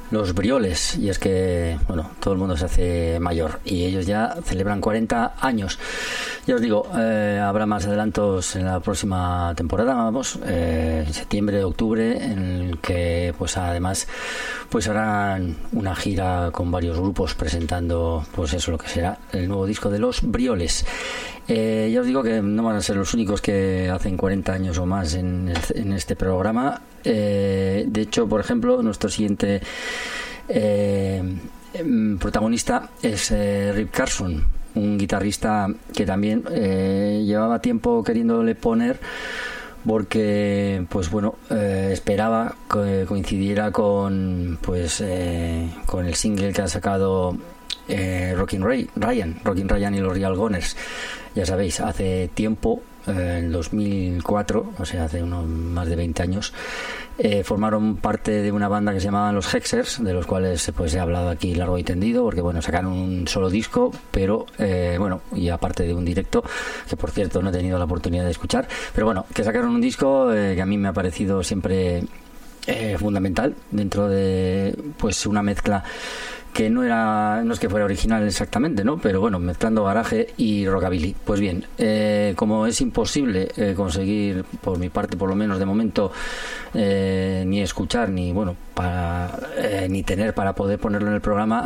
Los Brioles, y es que, bueno, todo el mundo se hace mayor y ellos ya celebran 40 años. Ya os digo, habrá más adelantos en la próxima temporada, vamos, en septiembre, octubre, en el que, pues además, pues harán una gira con varios grupos presentando, pues eso, lo que será el nuevo disco de Los Brioles. Ya os digo que no van a ser los únicos que hacen 40 años o más en este programa. De hecho, por ejemplo, nuestro siguiente protagonista es Rip Carson, un guitarrista que también llevaba tiempo queriéndole poner, porque pues bueno, esperaba que coincidiera con con el single que ha sacado Rockin' Ryan y los Real Goners. Ya sabéis, hace tiempo, en 2004, o sea, hace más de 20 años, formaron parte de una banda que se llamaban los Hexers, de los cuales pues he hablado aquí largo y tendido, porque bueno, sacaron un solo disco, pero bueno, y aparte de un directo, que por cierto no he tenido la oportunidad de escuchar, pero bueno, que sacaron un disco que a mí me ha parecido siempre fundamental dentro de pues una mezcla que no es que fuera original exactamente, ¿no? Pero bueno, mezclando garaje y rockabilly. Pues bien, como es imposible conseguir, por mi parte por lo menos de momento, ni escuchar, ni bueno, ni tener para poder ponerlo en el programa,